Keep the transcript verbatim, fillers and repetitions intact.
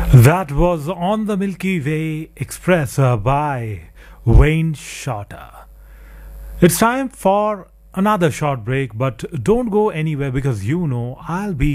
That was On the Milky Way Express uh, by Wayne Shorter. It's time for another short break, but don't go anywhere because you know I'll be